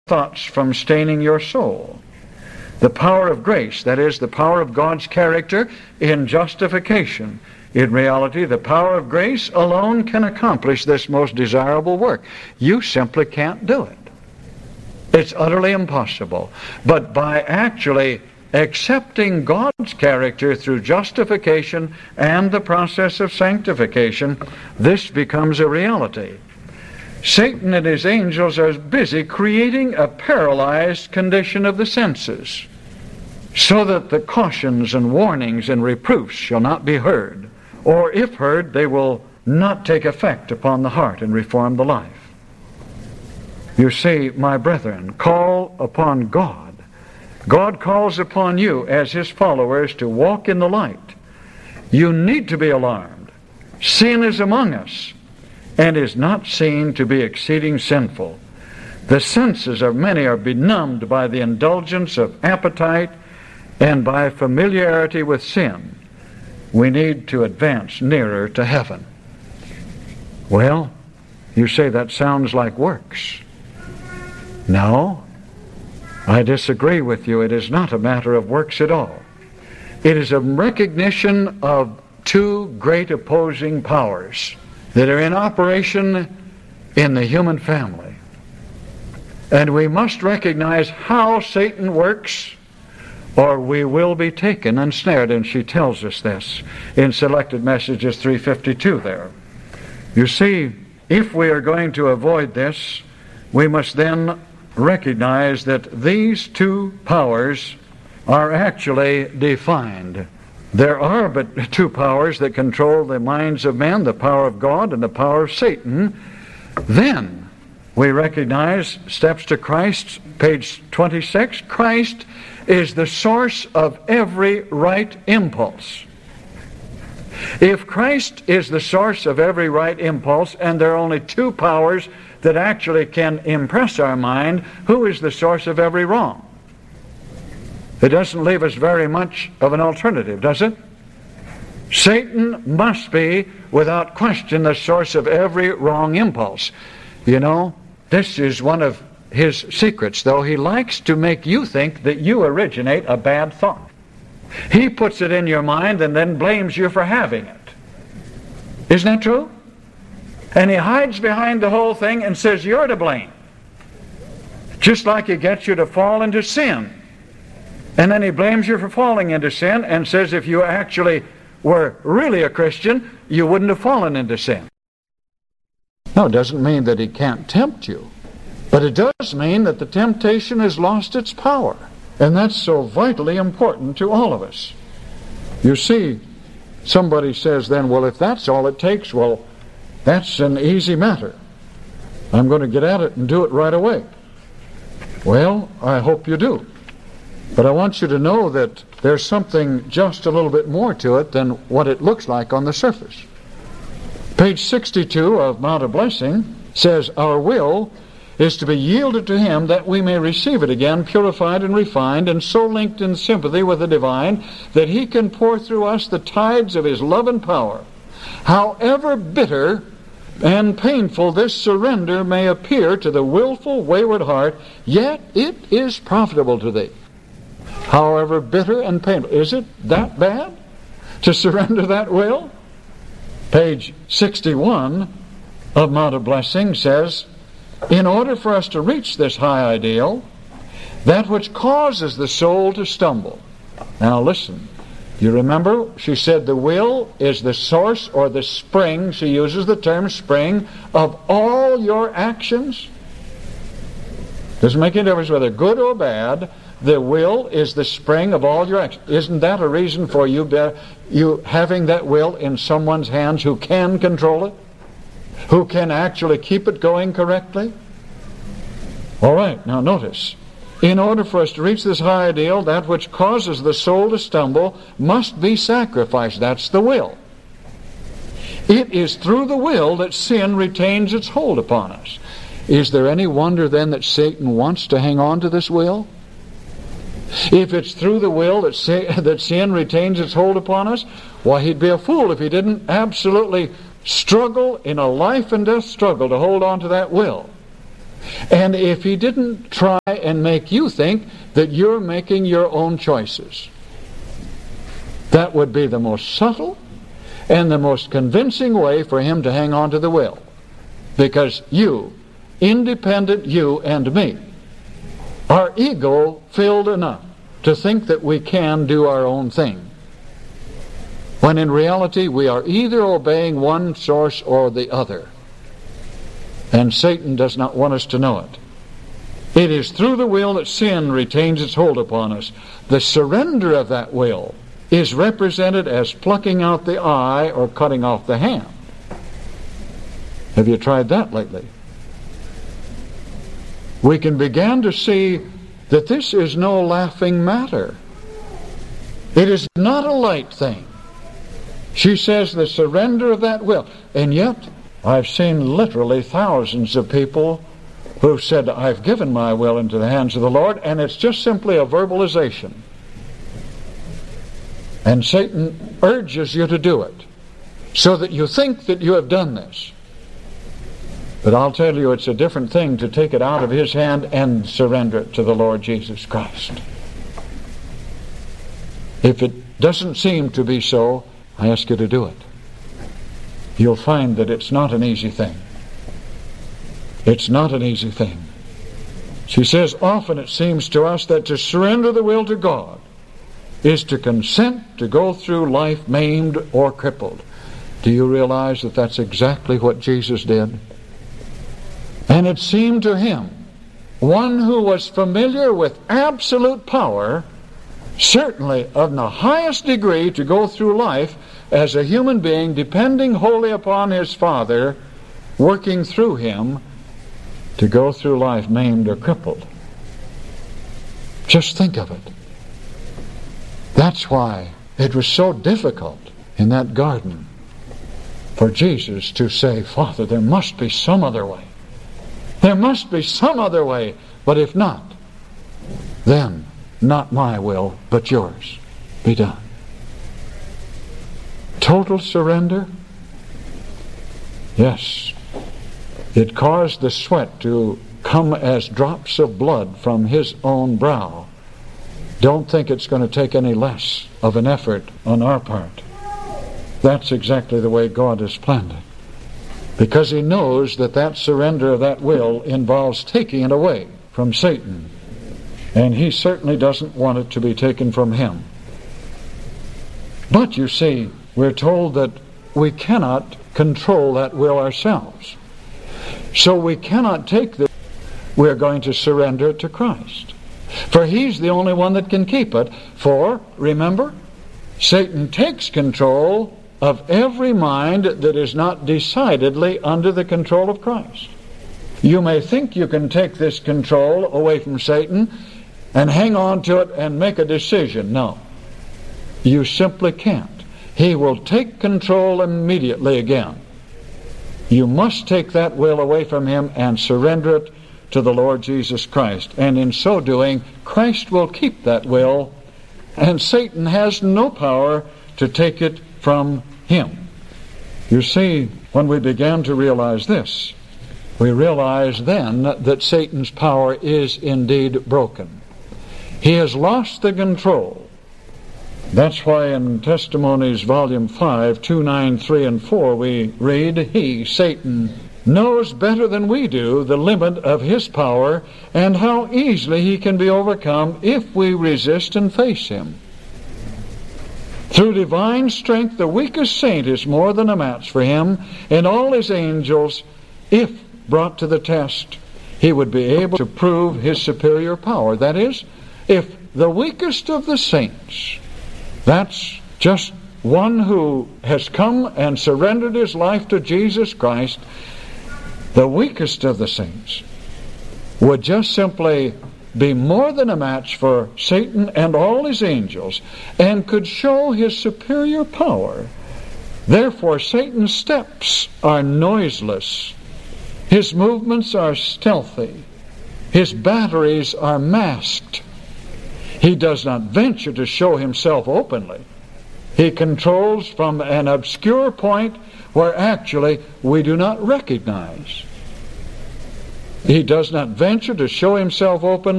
thoughts from staining your soul. The power of grace, that is, the power of God's character in justification. In reality, the power of grace alone can accomplish this most desirable work. You simply can't do it. It's utterly impossible. But by actually accepting God's character through justification and the process of sanctification, this becomes a reality. Satan and his angels are busy creating a paralyzed condition of the senses, so that the cautions and warnings and reproofs shall not be heard, or if heard, they will not take effect upon the heart and reform the life. You see, my brethren, call upon God. God calls upon you as His followers to walk in the light. You need to be alarmed. Sin is among us, and is not seen to be exceeding sinful. The senses of many are benumbed by the indulgence of appetite and by familiarity with sin. We need to advance nearer to heaven. Well, you say that sounds like works. No, I disagree with you. It is not a matter of works at all. It is a recognition of two great opposing powers that are in operation in the human family. And we must recognize how Satan works, or we will be taken and snared. And she tells us this in Selected Messages 352 there. You see, if we are going to avoid this, we must then recognize that these two powers are actually defined. There are but two powers that control the minds of men, the power of God and the power of Satan. Then we recognize steps to Christ, page 26. Christ is the source of every right impulse. If Christ is the source of every right impulse, and there are only two powers that actually can impress our mind, who is the source of every wrong? It doesn't leave us very much of an alternative, does it? Satan must be, without question, the source of every wrong impulse. You know, this is one of his secrets, though. He likes to make you think that you originate a bad thought. He puts it in your mind and then blames you for having it. Isn't that true? And he hides behind the whole thing and says you're to blame. Just like he gets you to fall into sin. And then he blames you for falling into sin and says if you actually were really a Christian, you wouldn't have fallen into sin. No, it doesn't mean that he can't tempt you. But it does mean that the temptation has lost its power. And that's so vitally important to all of us. You see, somebody says then, well, if that's all it takes, well, that's an easy matter. I'm going to get at it and do it right away. Well, I hope you do. But I want you to know that there's something just a little bit more to it than what it looks like on the surface. Page 62 of Mount of Blessing says, our will is to be yielded to Him that we may receive it again, purified and refined, and so linked in sympathy with the divine that He can pour through us the tides of His love and power. However bitter and painful this surrender may appear to the willful, wayward heart, yet it is profitable to thee. However bitter and painful. Is it that bad to surrender that will? Page 61 of Mount of Blessing says, in order for us to reach this high ideal, that which causes the soul to stumble. Now listen. You remember, she said the will is the source or the spring, she uses the term spring, of all your actions. Doesn't make any difference whether good or bad, the will is the spring of all your actions. Isn't that a reason for you having that will in someone's hands who can control it? Who can actually keep it going correctly? All right, now notice. In order for us to reach this high ideal, that which causes the soul to stumble must be sacrificed. That's the will. It is through the will that sin retains its hold upon us. Is there any wonder then that Satan wants to hang on to this will? If it's through the will that sin retains its hold upon us, why, he'd be a fool if he didn't absolutely struggle in a life and death struggle to hold on to that will. And if he didn't try and make you think that you're making your own choices. That would be the most subtle and the most convincing way for him to hang on to the will. Because you, independent you and me, are ego-filled enough to think that we can do our own thing, when in reality we are either obeying one source or the other. And Satan does not want us to know it. It is through the will that sin retains its hold upon us. The surrender of that will is represented as plucking out the eye or cutting off the hand. Have you tried that lately? We can begin to see that this is no laughing matter. It is not a light thing. She says the surrender of that will. And yet, I've seen literally thousands of people who said, I've given my will into the hands of the Lord, and it's just simply a verbalization. And Satan urges you to do it, so that you think that you have done this. But I'll tell you, it's a different thing to take it out of his hand and surrender it to the Lord Jesus Christ. If it doesn't seem to be so, I ask you to do it. You'll find that it's not an easy thing. It's not an easy thing. She says, often it seems to us that to surrender the will to God is to consent to go through life maimed or crippled. Do you realize that that's exactly what Jesus did? And it seemed to him, one who was familiar with absolute power, certainly of the highest degree, to go through life as a human being, depending wholly upon his Father, working through him, to go through life maimed or crippled. Just think of it. That's why it was so difficult in that garden for Jesus to say, Father, there must be some other way. There must be some other way. But if not, then not my will, but yours be done. Total surrender? Yes. It caused the sweat to come as drops of blood from his own brow. Don't think it's going to take any less of an effort on our part. That's exactly the way God has planned it. Because he knows that that surrender of that will involves taking it away from Satan. And he certainly doesn't want it to be taken from him. But you see, we're told that we cannot control that will ourselves. So we cannot take this. We're going to surrender it to Christ. For he's the only one that can keep it. For, remember, Satan takes control of every mind that is not decidedly under the control of Christ. You may think you can take this control away from Satan and hang on to it and make a decision. No. You simply can't. He will take control immediately again. You must take that will away from him and surrender it to the Lord Jesus Christ. And in so doing, Christ will keep that will, and Satan has no power to take it from him. You see, when we began to realize this, we realize then that Satan's power is indeed broken. He has lost the control. That's why in Testimonies, Volume 5, 2, 9, 3, and 4, we read, he, Satan, knows better than we do the limit of his power and how easily he can be overcome if we resist and face him. Through divine strength, the weakest saint is more than a match for him, and all his angels, if brought to the test, he would be able to prove his superior power. That is, if the weakest of the saints, that's just one who has come and surrendered his life to Jesus Christ, the weakest of the saints would just simply be more than a match for Satan and all his angels, and could show his superior power. Therefore, Satan's steps are noiseless. His movements are stealthy. His batteries are masked. He does not venture to show himself openly. He controls from an obscure point where actually we do not recognize. He does not venture to show himself openly.